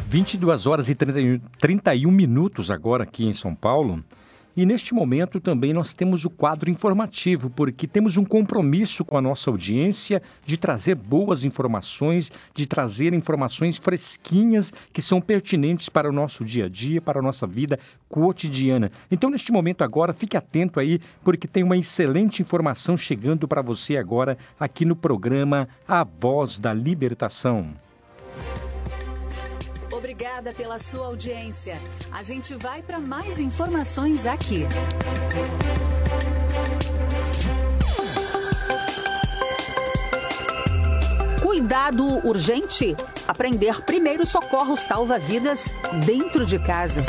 22 horas e 31 minutos agora aqui em São Paulo. E neste momento também nós temos o quadro informativo, porque temos um compromisso com a nossa audiência de trazer boas informações, de trazer informações fresquinhas que são pertinentes para o nosso dia a dia, para a nossa vida cotidiana. Então, neste momento agora, fique atento aí, porque tem uma excelente informação chegando para você agora aqui no programa A Voz da Libertação. Obrigada pela sua audiência. A gente vai para mais informações aqui. Cuidado urgente. Aprender primeiros socorros salva vidas dentro de casa.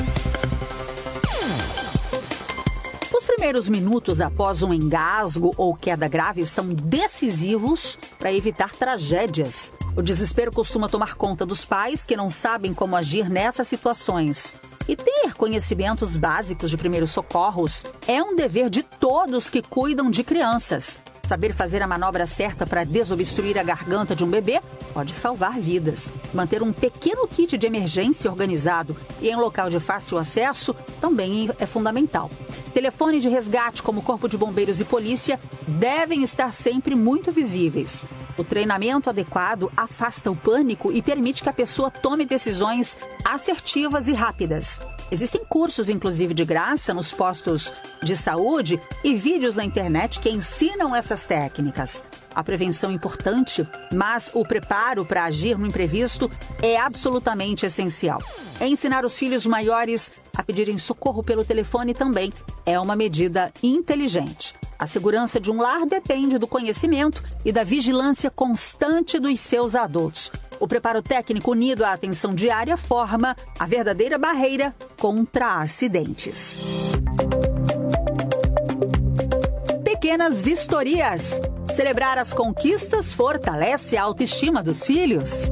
Os primeiros minutos após um engasgo ou queda grave são decisivos para evitar tragédias. O desespero costuma tomar conta dos pais que não sabem como agir nessas situações. E ter conhecimentos básicos de primeiros socorros é um dever de todos que cuidam de crianças. Saber fazer a manobra certa para desobstruir a garganta de um bebê pode salvar vidas. Manter um pequeno kit de emergência organizado e em local de fácil acesso também é fundamental. Telefone de resgate, como Corpo de Bombeiros e Polícia, devem estar sempre muito visíveis. O treinamento adequado afasta o pânico e permite que a pessoa tome decisões assertivas e rápidas. Existem cursos, inclusive de graça, nos postos de saúde e vídeos na internet que ensinam essas técnicas. A prevenção é importante, mas o preparo para agir no imprevisto é absolutamente essencial. Ensinar os filhos maiores a pedirem socorro pelo telefone também é uma medida inteligente. A segurança de um lar depende do conhecimento e da vigilância constante dos seus adultos. O preparo técnico unido à atenção diária forma a verdadeira barreira contra acidentes. Pequenas vistorias. Celebrar as conquistas fortalece a autoestima dos filhos.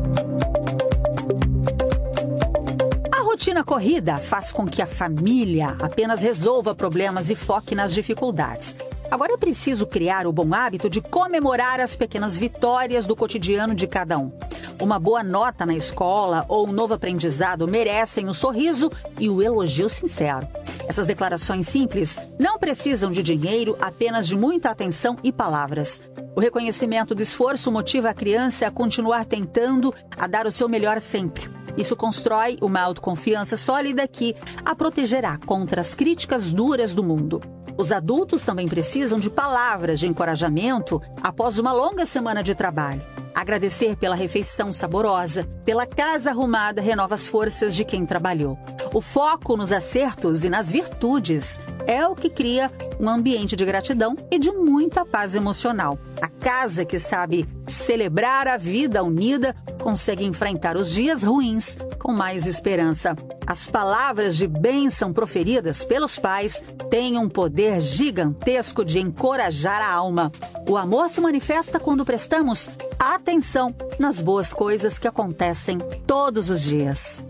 A rotina corrida faz com que a família apenas resolva problemas e foque nas dificuldades. Agora é preciso criar o bom hábito de comemorar as pequenas vitórias do cotidiano de cada um. Uma boa nota na escola ou um novo aprendizado merecem o sorriso e o elogio sincero. Essas declarações simples não precisam de dinheiro, apenas de muita atenção e palavras. O reconhecimento do esforço motiva a criança a continuar tentando, a dar o seu melhor sempre. Isso constrói uma autoconfiança sólida que a protegerá contra as críticas duras do mundo. Os adultos também precisam de palavras de encorajamento após uma longa semana de trabalho. Agradecer pela refeição saborosa, pela casa arrumada, renova as forças de quem trabalhou. O foco nos acertos e nas virtudes é o que cria um ambiente de gratidão e de muita paz emocional. A casa que sabe celebrar a vida unida consegue enfrentar os dias ruins com mais esperança. As palavras de bênção proferidas pelos pais têm um poder gigantesco de encorajar a alma. O amor se manifesta quando prestamos atenção nas boas coisas que acontecem todos os dias.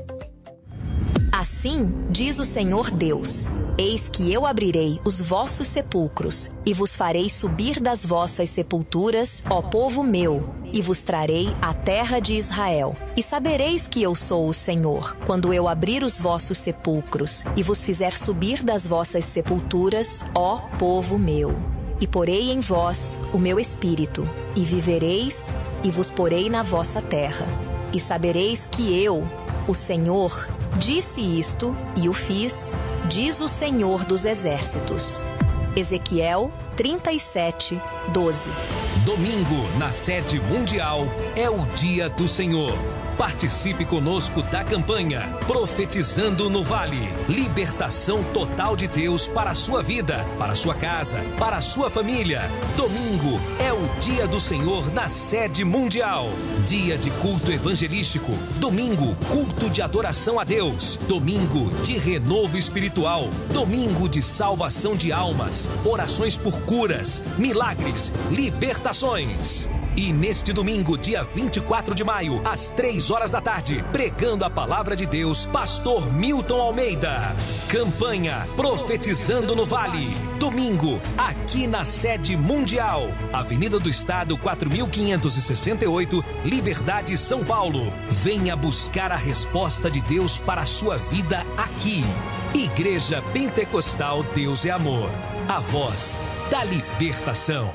Assim diz o Senhor Deus: eis que eu abrirei os vossos sepulcros e vos farei subir das vossas sepulturas, ó povo meu, e vos trarei a terra de Israel. E sabereis que eu sou o Senhor, quando eu abrir os vossos sepulcros e vos fizer subir das vossas sepulturas, ó povo meu. E porei em vós o meu espírito, e vivereis, e vos porei na vossa terra. E sabereis que eu, o Senhor, disse isto e o fiz, diz o Senhor dos Exércitos. Ezequiel 37, 12. Domingo, na sede mundial, é o Dia do Senhor. Participe conosco da campanha Profetizando no Vale. Libertação total de Deus para a sua vida, para a sua casa, para a sua família. Domingo é o Dia do Senhor na sede mundial. Dia de culto evangelístico. Domingo, culto de adoração a Deus. Domingo de renovo espiritual. Domingo de salvação de almas. Orações por curas, milagres, libertações. E neste domingo, dia 24 de maio, às 3 horas da tarde, pregando a palavra de Deus, pastor Milton Almeida. Campanha Profetizando no Vale. Domingo, aqui na sede mundial. Avenida do Estado, 4568, Liberdade, São Paulo. Venha buscar a resposta de Deus para a sua vida aqui. Igreja Pentecostal Deus é Amor. A voz da libertação.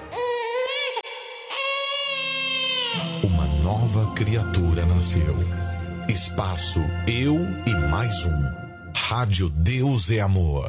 Uma nova criatura nasceu. Espaço Eu e Mais Um. Rádio Deus é Amor.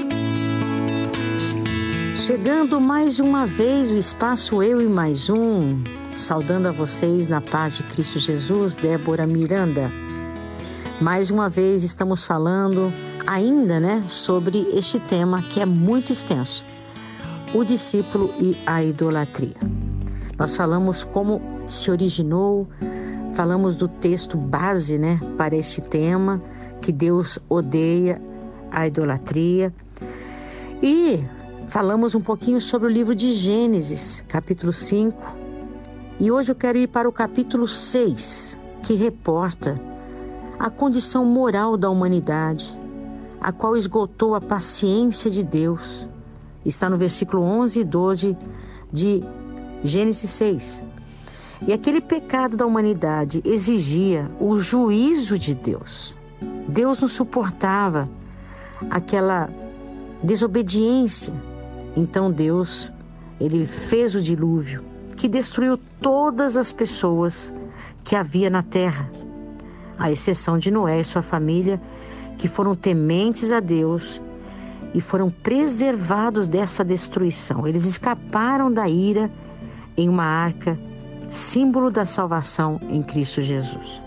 Chegando mais uma vez o Espaço Eu e Mais Um. Saudando a vocês na paz de Cristo Jesus, Débora Miranda. Mais uma vez estamos falando ainda, sobre este tema que é muito extenso. O discípulo e a idolatria. Nós falamos como se originou, falamos do texto base, para este tema, que Deus odeia a idolatria. E falamos um pouquinho sobre o livro de Gênesis, capítulo 5. E hoje eu quero ir para o capítulo 6, que reporta a condição moral da humanidade, a qual esgotou a paciência de Deus. Está no versículo 11 e 12 de Gênesis 6. E aquele pecado da humanidade exigia o juízo de Deus. Deus não suportava aquela desobediência. Então Deus, ele fez o dilúvio, que destruiu todas as pessoas que havia na terra, à exceção de Noé e sua família, que foram tementes a Deus e foram preservados dessa destruição. Eles escaparam da ira em uma arca, símbolo da salvação em Cristo Jesus.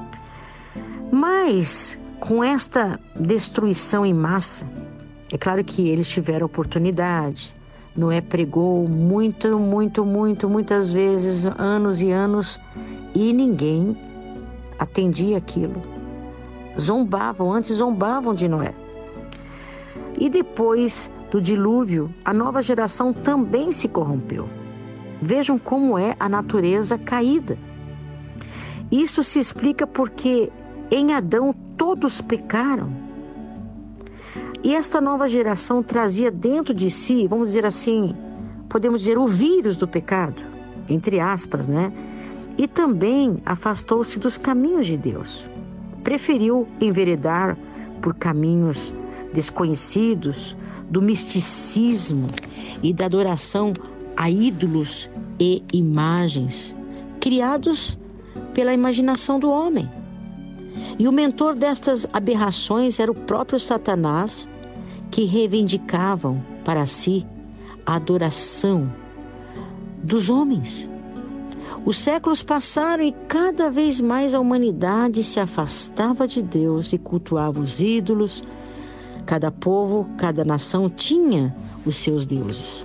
Mas, com esta destruição em massa, é claro que eles tiveram oportunidade. Noé pregou muitas vezes, anos e anos, e ninguém atendia aquilo. Antes zombavam de Noé. E depois do dilúvio, a nova geração também se corrompeu. Vejam como é a natureza caída. Isso se explica porque em Adão todos pecaram. E esta nova geração trazia dentro de si, vamos dizer assim, podemos dizer o vírus do pecado, entre aspas, E também afastou-se dos caminhos de Deus. Preferiu enveredar por caminhos desconhecidos, do misticismo e da adoração a ídolos e imagens criados pela imaginação do homem. E o mentor destas aberrações era o próprio Satanás, que reivindicavam para si a adoração dos homens. Os séculos passaram e cada vez mais a humanidade se afastava de Deus e cultuava os ídolos. Cada povo, cada nação tinha os seus deuses.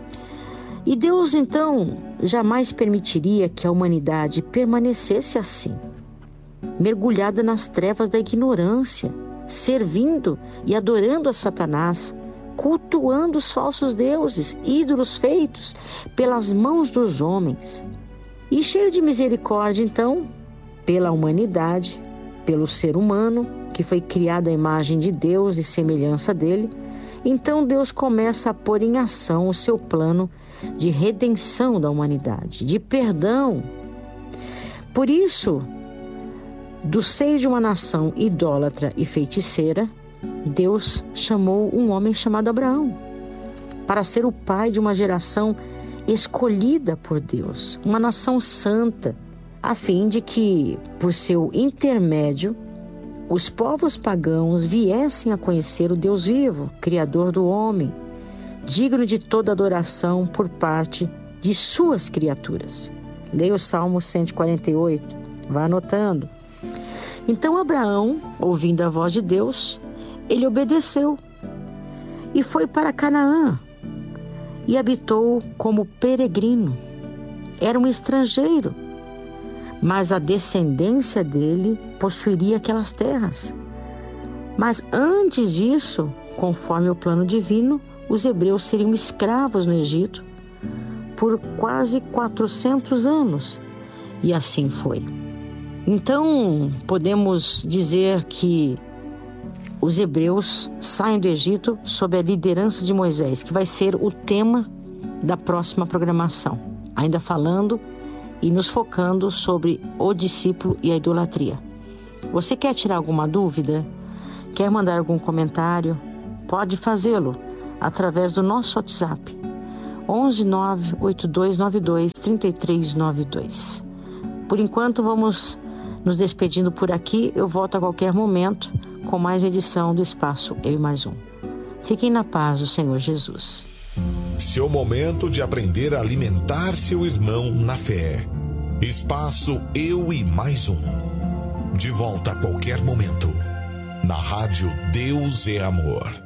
E Deus, então, jamais permitiria que a humanidade permanecesse assim, mergulhada nas trevas da ignorância, servindo e adorando a Satanás, cultuando os falsos deuses, ídolos feitos pelas mãos dos homens. E cheio de misericórdia, então, pela humanidade, pelo ser humano, que foi criado à imagem de Deus e semelhança dele, então Deus começa a pôr em ação o seu plano de redenção da humanidade, de perdão. Por isso, do seio de uma nação idólatra e feiticeira, Deus chamou um homem chamado Abraão para ser o pai de uma geração escolhida por Deus, uma nação santa, a fim de que, por seu intermédio, os povos pagãos viessem a conhecer o Deus vivo, Criador do homem, digno de toda adoração por parte de suas criaturas. Leia o Salmo 148, vá anotando. Então Abraão, ouvindo a voz de Deus, ele obedeceu e foi para Canaã e habitou como peregrino. Era um estrangeiro, mas a descendência dele possuiria aquelas terras. Mas antes disso, conforme o plano divino, os hebreus seriam escravos no Egito por quase 400 anos. E assim foi. Então, podemos dizer que os hebreus saem do Egito sob a liderança de Moisés, que vai ser o tema da próxima programação. Ainda falando e nos focando sobre o discípulo e a idolatria. Você quer tirar alguma dúvida? Quer mandar algum comentário? Pode fazê-lo através do nosso WhatsApp. 11 98292 3392. Por enquanto, vamos nos despedindo por aqui. Eu volto a qualquer momento com mais edição do Espaço Eu e Mais Um. Fiquem na paz do Senhor Jesus. Seu momento de aprender a alimentar seu irmão na fé. Espaço Eu e Mais Um. De volta a qualquer momento. Na rádio Deus é Amor.